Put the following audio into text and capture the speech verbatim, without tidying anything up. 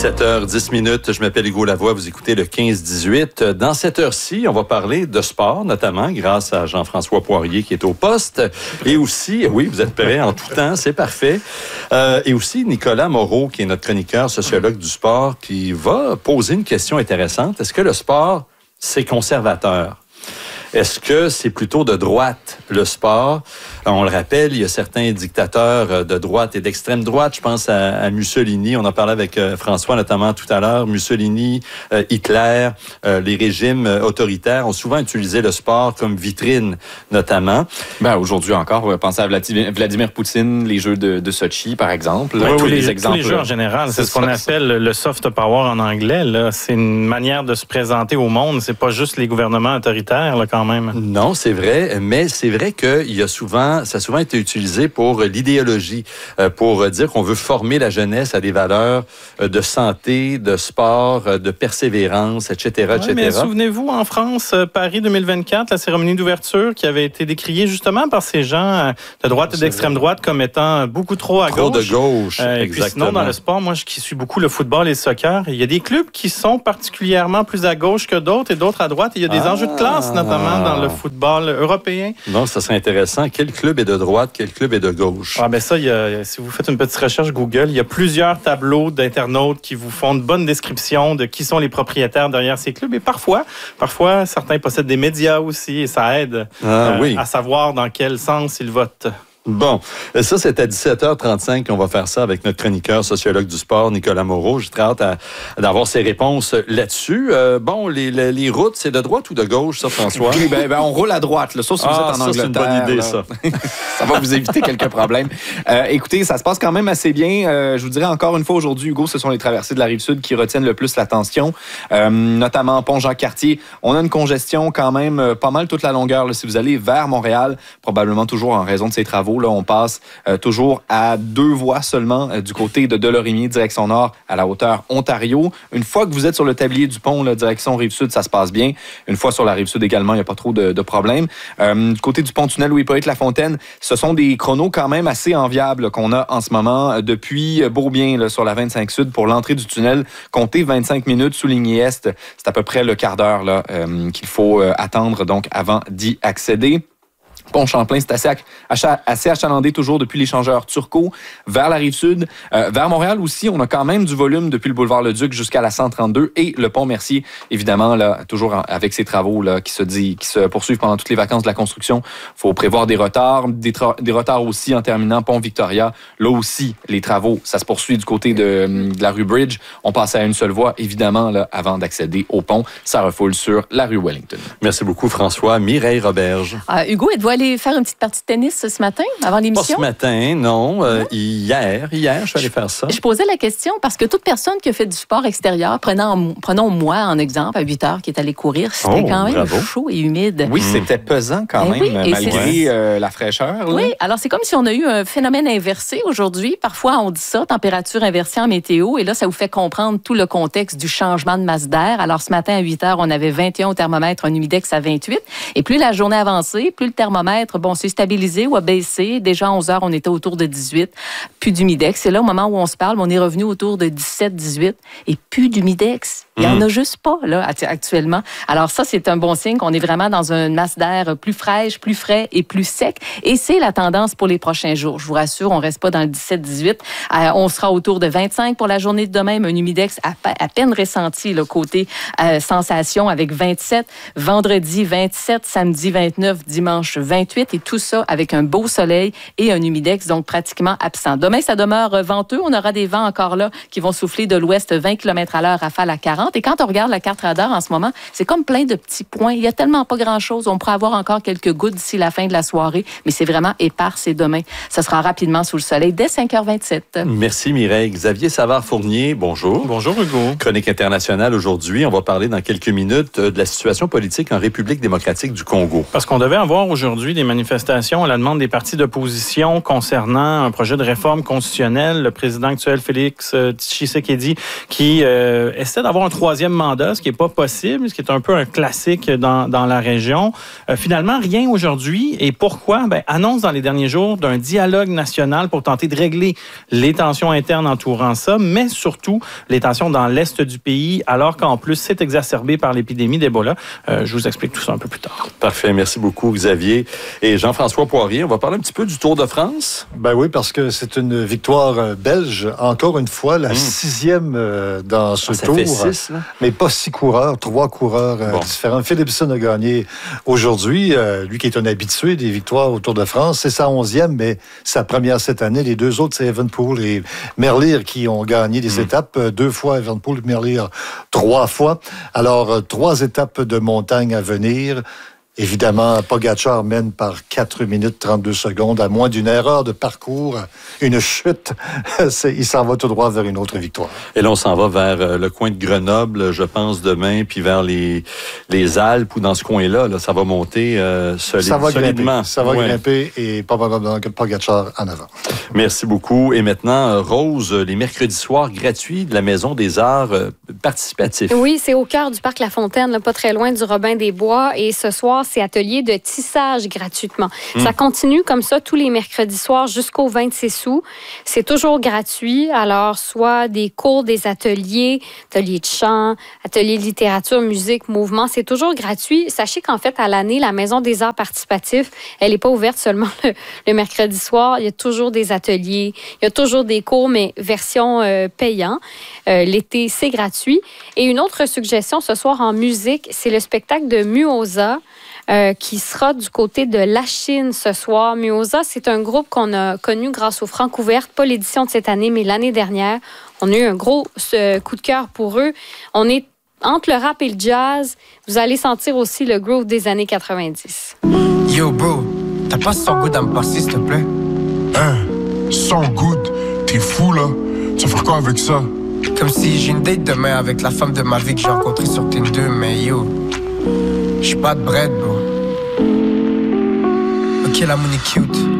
dix-sept heures dix minutes, je m'appelle Hugo Lavoie, vous écoutez le quinze dix-huit. Dans cette heure-ci, on va parler de sport, notamment grâce à Jean-François Poirier qui est au poste. Et aussi, oui, vous êtes prêts en tout temps, c'est parfait. Euh, et aussi Nicolas Moreau, qui est notre chroniqueur, sociologue du sport, qui va poser une question intéressante. Est-ce que le sport, c'est conservateur? Est-ce que c'est plutôt de droite, le sport? On le rappelle, il y a certains dictateurs de droite et d'extrême droite. Je pense à, à Mussolini. On en parlait avec euh, François notamment tout à l'heure. Mussolini, euh, Hitler, euh, les régimes autoritaires ont souvent utilisé le sport comme vitrine, notamment. Ben, aujourd'hui encore, on va penser à Vladimir, Vladimir Poutine, les Jeux de, de Sochi, par exemple. Oui, tous oui, les, les exemples. Tous les Jeux en général, c'est, c'est ce qu'on ça, appelle ça. Le soft power en anglais. Là. C'est une manière de se présenter au monde. C'est pas juste les gouvernements autoritaires, là, quand même. Non, c'est vrai, mais c'est vrai qu'il y a souvent, ça a souvent été utilisé pour l'idéologie, pour dire qu'on veut former la jeunesse à des valeurs de santé, de sport, de persévérance, et cetera, ouais, et cetera. Mais souvenez-vous, en France, Paris deux mille vingt-quatre, la cérémonie d'ouverture qui avait été décriée justement par ces gens de droite et d'extrême droite comme étant beaucoup trop à trop gauche. Trop de gauche, euh, et exactement. Puis sinon, dans le sport, moi, je qui suis beaucoup le football et le soccer, il y a des clubs qui sont particulièrement plus à gauche que d'autres et d'autres à droite. Il y a des ah. enjeux de classe, notamment dans le football européen. Donc, ça serait intéressant. Quel club est de droite, quel club est de gauche? Ah ben ça, il y a, si vous faites une petite recherche Google, il y a plusieurs tableaux d'internautes qui vous font de bonnes descriptions de qui sont les propriétaires derrière ces clubs. Et parfois, parfois certains possèdent des médias aussi et ça aide ah, euh, oui. à savoir dans quel sens ils votent. Bon, ça, c'est à dix-sept heures trente-cinq qu'on va faire ça avec notre chroniqueur sociologue du sport, Nicolas Moreau. J'ai très hâte à, d'avoir ses réponses là-dessus. Euh, bon, les, les, les routes, c'est de droite ou de gauche, ça, François? Oui, ben, ben, on roule à droite, là, sauf si ah, vous êtes en ça, Angleterre. C'est une bonne idée, là. ça. Ça va vous éviter quelques problèmes. Euh, écoutez, ça se passe quand même assez bien. Euh, je vous dirais encore une fois aujourd'hui, Hugo, ce sont les traversées de la Rive-Sud qui retiennent le plus l'attention, euh, notamment Pont-Jacques-Cartier. On a une congestion quand même euh, pas mal toute la longueur. Là, si vous allez vers Montréal, probablement toujours en raison de ces travaux, là, on passe Euh, toujours à deux voies seulement euh, du côté de Delorimier, direction nord, à la hauteur Ontario. Une fois que vous êtes sur le tablier du pont, là, direction Rive-Sud, ça se passe bien. Une fois sur la Rive-Sud également, il n'y a pas trop de, de problèmes. Euh, du côté du pont-tunnel Louis-Polyte-Lafontaine, ce sont des chronos quand même assez enviables qu'on a en ce moment euh, depuis Beaubien, là, sur la vingt-cinq Sud, pour l'entrée du tunnel. Comptez vingt-cinq minutes, souligné Est. C'est à peu près le quart d'heure là, euh, qu'il faut euh, attendre donc avant d'y accéder. Pont-Champlain, c'est assez, assez achalandé toujours depuis l'échangeur Turcot vers la Rive-Sud. Euh, vers Montréal aussi, on a quand même du volume depuis le boulevard Le Duc jusqu'à la cent trente-deux et le pont Mercier, évidemment, là, toujours en, avec ces travaux là, qui, se dit, qui se poursuivent pendant toutes les vacances de la construction. Il faut prévoir des retards, des, tra- des retards aussi en terminant pont Victoria. Là aussi, les travaux, ça se poursuit du côté de, de la rue Bridge. On passe à une seule voie, évidemment, là, avant d'accéder au pont. Ça refoule sur la rue Wellington. Merci beaucoup, François. Mireille Roberge. Euh, Hugo, êtes-vous allé faire une petite partie de tennis ce matin, avant l'émission? Pas ce matin, non. Euh, hier, hier, je suis allé faire ça. Je posais la question parce que toute personne qui a fait du sport extérieur, prenons, prenons moi en exemple, à huit heures, qui est allé courir, c'était oh, quand même bravo. chaud et humide. Oui, c'était pesant quand ben même, oui, malgré euh, la fraîcheur. Là. Oui, alors c'est comme si on a eu un phénomène inversé aujourd'hui. Parfois, on dit ça, température inversée en météo, et là, ça vous fait comprendre tout le contexte du changement de masse d'air. Alors, ce matin, à huit heures, on avait vingt et un au thermomètre, un humidex à vingt-huit. Et plus la journée avançait, plus le thermomètre, bon, s'est stabilisé ou a baissé. Déjà, à onze heures, on était autour de dix-huit. Plus d'humidex. Et là, au moment où on se parle, on est revenu autour de dix-sept, dix-huit. Et plus d'humidex. Il n'y en a juste pas, là, actuellement. Alors ça, c'est un bon signe qu'on est vraiment dans une masse d'air plus fraîche, plus frais et plus sec. Et c'est la tendance pour les prochains jours. Je vous rassure, on ne reste pas dans le dix-sept dix-huit. Euh, on sera autour de vingt-cinq pour la journée de demain. Un humidex à, à peine ressenti, le côté euh, sensation, avec vingt-sept. Vendredi, vingt-sept. Samedi, vingt-neuf. Dimanche, vingt-huit. Et tout ça avec un beau soleil et un humidex, donc pratiquement absent. Demain, ça demeure venteux. On aura des vents encore là qui vont souffler de l'ouest vingt kilomètres à l'heure, rafale à quarante. Et quand on regarde la carte radar en ce moment, c'est comme plein de petits points. Il y a tellement pas grand-chose. On pourrait avoir encore quelques gouttes d'ici la fin de la soirée, mais c'est vraiment épars et demain. Ça sera rapidement sous le soleil dès cinq heures vingt-sept. Merci Mireille. Xavier Savard-Fournier, bonjour. Bonjour Hugo. Chronique internationale aujourd'hui. On va parler dans quelques minutes de la situation politique en République démocratique du Congo. Parce qu'on devait avoir aujourd'hui vu des manifestations à la demande des partis d'opposition concernant un projet de réforme constitutionnelle. Le président actuel, Félix Tshisekedi, qui euh, essaie d'avoir un troisième mandat, ce qui n'est pas possible, ce qui est un peu un classique dans, dans la région. Euh, finalement, rien aujourd'hui. Et pourquoi? Ben, annonce dans les derniers jours d'un dialogue national pour tenter de régler les tensions internes entourant ça, mais surtout les tensions dans l'est du pays, alors qu'en plus, c'est exacerbé par l'épidémie d'Ebola. Euh, je vous explique tout ça un peu plus tard. Parfait. Merci beaucoup, Xavier. Et Jean-François Poirier, on va parler un petit peu du Tour de France. Ben oui, parce que c'est une victoire belge, encore une fois, la mmh. sixième euh, dans ce ah, ça tour. Fait six, là. Mais pas six coureurs, trois coureurs euh, bon. différents. Philipsen a gagné aujourd'hui, euh, lui qui est un habitué des victoires au Tour de France. C'est sa onzième, mais sa première cette année. Les deux autres, c'est Evenepoel et Merlier qui ont gagné des mmh. étapes. Deux fois Evenepoel et Merlier, trois fois. Alors, trois étapes de montagne à venir. Évidemment, Pogačar mène par quatre minutes trente-deux secondes, à moins d'une erreur de parcours, une chute. Il s'en va tout droit vers une autre victoire. Et là, on s'en va vers le coin de Grenoble, je pense, demain, puis vers les, les Alpes, ou dans ce coin-là, là, ça va monter euh, solide, ça va solidement. Grimper, ça va ouais. grimper et probablement Pogačar en avant. Merci beaucoup. Et maintenant, Rose, les mercredis soirs gratuits de la Maison des Arts euh, participatifs. Oui, c'est au cœur du parc La Fontaine, là, pas très loin du Robin des Bois. Et ce soir, c'est atelier de tissage gratuitement. Mmh. Ça continue comme ça tous les mercredis soirs jusqu'au vingt-six août. C'est toujours gratuit. Alors, soit des cours, des ateliers, ateliers de chant, ateliers de littérature, musique, mouvement, c'est toujours gratuit. Sachez qu'en fait, à l'année, la Maison des Arts participatifs, elle n'est pas ouverte seulement le, le mercredi soir. Il y a toujours des ateliers, il y a toujours des cours, mais version euh, payant. Euh, l'été, c'est gratuit. Et une autre suggestion ce soir en musique, c'est le spectacle de Muoza. Euh, qui sera du côté de la Chine ce soir. Muoza, c'est un groupe qu'on a connu grâce aux Francouvertes, pas l'édition de cette année, mais l'année dernière. On a eu un gros euh, coup de cœur pour eux. On est entre le rap et le jazz. Vous allez sentir aussi le groove des années quatre-vingt-dix. Yo, bro, t'as pas son good à me passer, s'il te plaît? Hein? Son good? T'es fou, là? Tu vas faire quoi avec ça? Comme si j'ai une date demain avec la femme de ma vie que j'ai rencontrée sur Tinder, mais yo... J'suis pas de bread, bro. Ok, la money cute.